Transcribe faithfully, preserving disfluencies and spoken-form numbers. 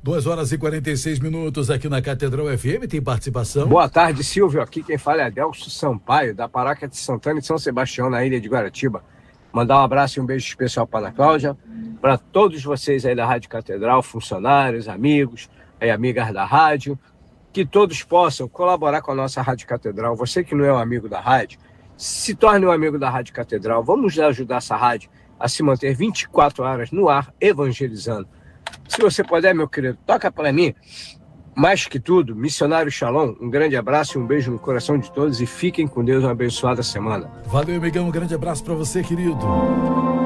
duas horas e quarenta e seis minutos aqui na Catedral F M, tem participação. Boa tarde, Silvio. Aqui quem fala é Adelso Sampaio, da Paróquia de Santana e São Sebastião, na ilha de Guaratiba. Mandar um abraço e um beijo especial para a Ana Cláudia, para todos vocês aí da Rádio Catedral, funcionários, amigos, aí, amigas da rádio, que todos possam colaborar com a nossa Rádio Catedral. Você que não é um amigo da rádio, se torne um amigo da Rádio Catedral. Vamos ajudar essa rádio a se manter vinte e quatro horas no ar, evangelizando. Se você puder, meu querido, toca para mim. Mais que tudo, Missionário Shalom, um grande abraço e um beijo no coração de todos e fiquem com Deus, uma abençoada semana. Valeu, amigão, um grande abraço para você, querido.